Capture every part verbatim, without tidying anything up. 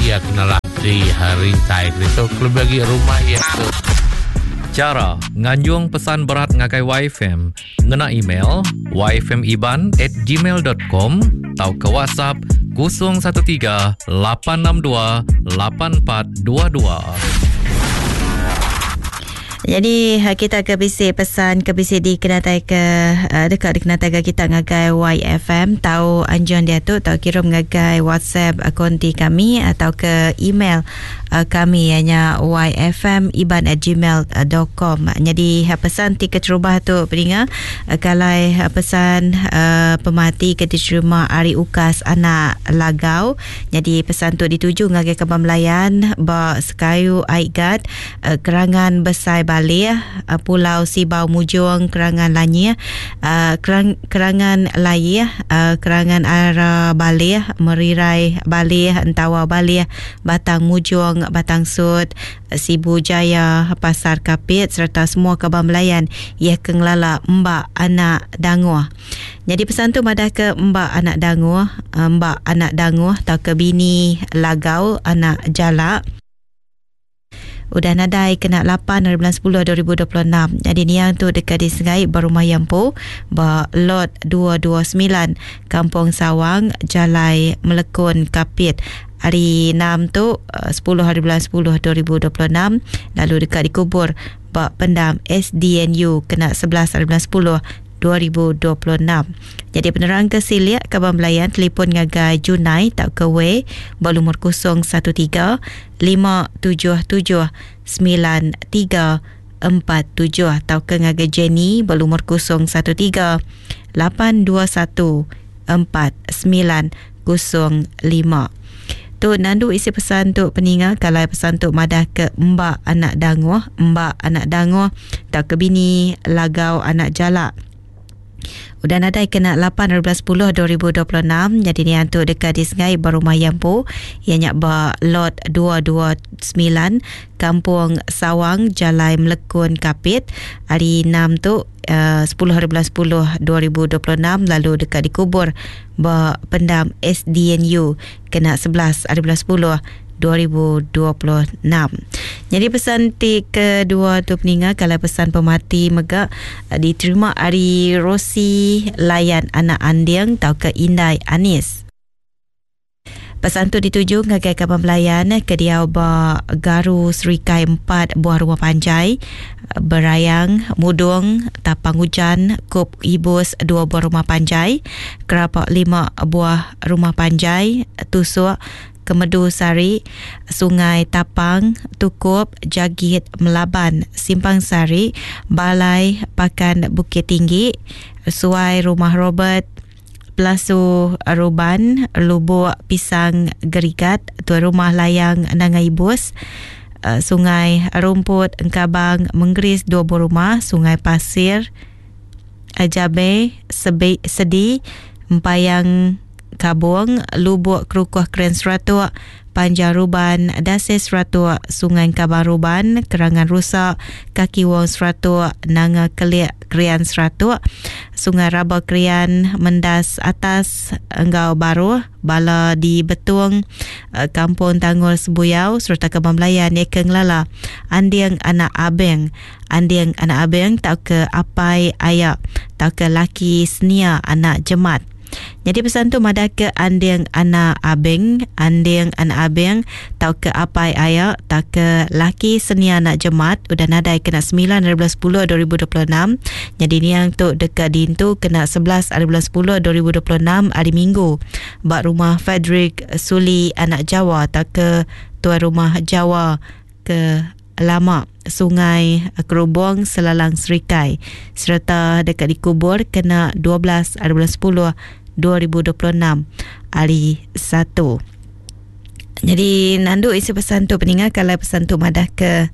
ia kena latih hari tai itu kalau bagi rumah ya tu. Cara nganjung pesan berat ngakai Y F M ngena email y f m iban at gmail dot com atau ke WhatsApp kosong satu tiga lapan enam dua lapan empat dua dua. Jadi kita ke bisi pesan ke bisi di kenatai ke uh, dekat di kenatai kita ngagai Y F M tahu anjuran dia tu tahu kirim ngagai WhatsApp konti kami atau ke email uh, kami hanya y f m iban at gmail dot com. Jadi pesan ti keterubah tu peninga uh, kalau uh, pesan uh, pemati ke diterima Ari Ukas anak Lagau. Jadi pesan tu dituju ngagai ke Melayan ba Sekayu Aigat uh, Kerangan Besai Balih, uh, Pulau Sibau Mujung Kerangan Lanyih, uh, kerang, Kerangan Layih, uh, Kerangan Ara Balih, Merirai Balih, Entawa Balih, Batang Mujung, Batang Sud, Sibu Jaya, Pasar Kapit serta semua Kebun Melayan ia kenglala Mbak Anak Danguh. Jadi pesan tu madah ke Mbak Anak Danguh, Mbak Anak Danguh atau ke bini Lagau Anak Jalak. Udah nadai kena lapan hari bulan sepuluh dua ribu dua puluh enam. Jadi ni yang tu dekat di Sengai Berumah Yampu ba lot dua dua sembilan Kampung Sawang Jalai Melekun Kapit. Hari enam tu sepuluh hari bulan sepuluh dua ribu dua puluh enam. Lalu dekat dikubur ba Pendam S D N U kena sebelas hari bulan sepuluh dua ribu dua puluh enam. Jadi penerang ke Siliak Kebun Melayan telefon ngagai Junai tak ke W berumur kosong satu tiga lima tujuh tujuh sembilan tiga empat tujuh atau ke ngagai Jenny berumur kosong satu tiga lapan dua satu empat sembilan kosong lima. Tu nandu isi pesan tu peninga kalau pesan tu madah ke Mbak Anak Danguh, Mbak Anak Danguh tak ke bini Lagau Anak Jalak. Udah nadai kena lapan hari bulan sepuluh dua ribu dua puluh enam. Jadi ni hantu dekat di Sengai Berumah Yampu ianya ba lot dua dua sembilan Kampung Sawang Jalai Melekun Kapit. Hari enam tu uh, sepuluh hari bulan sepuluh dua ribu dua puluh enam. Lalu dekat dikubur ba Pendam S D N U kena sebelas hari bulan sepuluh dua ribu dua puluh enam. Jadi pesan ti kedua tu peninga kalau pesan pemati megak diterima Ari Rosi Layan Anak Andiang tau ke Indai Anis. Pesan tu dituju ngagai Kebun Melayan ke Diau ba Garu Serikai empat buah rumah panjai, Berayang Mudung Tapang Hujan Kup Ibus dua buah rumah panjai, Kerapak lima buah rumah panjai, Tusuk Kemedu Sari, Sungai Tapang, Tukup, Jagit, Melaban, Simpang Sari, Balai Pakan Bukit Tinggi, Suai Rumah Robert, Pelasu Ruban, Lubuk Pisang Gerigat, Tuan Rumah Layang Nangai Bus, Sungai Rumput Engkabang Menggris dua buah rumah, Sungai Pasir, Ajabe, Sebe, Sedi, Empayang Kabung, Lubuk Kerukuh Keren Seratuk, Panjaruban Dasih Seratuk, Sungai Kabang Ruban, Kerangan Rusak, Kaki Wong Seratuk, Nanga Kelik Krian Seratuk, Sungai Rabah Krian, Mendas Atas, Enggau Baru, Bala di Betung, Kampung Tanggul Sebuyau, serta Kebun Melayan Ekeng Lala, Andiang Anak Abeng, Andiang Anak Abeng, tak ke Apai Ayak, tak ke Laki Senia Anak Jemat. Jadi pesan tu madah ke Andiang Anak Abeng, Andiang Anak Abeng, tau ke Apai Ayak, tak ke Laki Senia Anak Jemat. Udah nadai kena sembilan hari bulan sepuluh dua ribu dua puluh enam. Jadi ni yang tu dekat dintu kena sebelas hari bulan sepuluh dua ribu dua puluh enam hari Minggu. Bak rumah Frederick Suli Anak Jawa, tak ke Tuan Rumah Jawa ke Lama Sungai Kerubung Selalang Serikai, serta dekat dikubur kena dua belas hari bulan sepuluh dua ribu dua puluh enam hari satu. Jadi nandu isi pesan tu peningat kalau pesan tu madah ke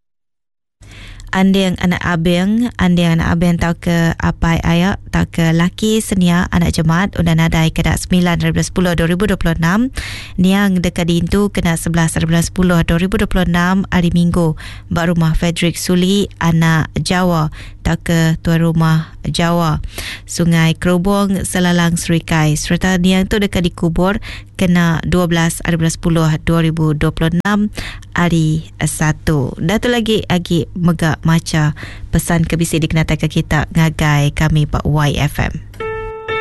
Andiang Anak Abeng, Andiang Anak Abeng tau ke Apai Ayak, tau ke Laki Senia Anak Jemat. Udah nadai kena sembilan hari bulan sepuluh dua ribu dua puluh enam. Niang dekat dintu kena sebelas hari bulan sepuluh dua ribu dua puluh enam hari Minggu. Bak rumah Frederick Suli Anak Jawa, atau ke tuan rumah Jawa, Sungai Kerubung, Selalang, Serikai. Serta niang tu dekat dikubur kena dua belas hari bulan sepuluh dua ribu dua puluh enam hari satu. Dan tu lagi lagi megak maca pesan kebisi di kenatan kita ngagai kami Pak Y F M.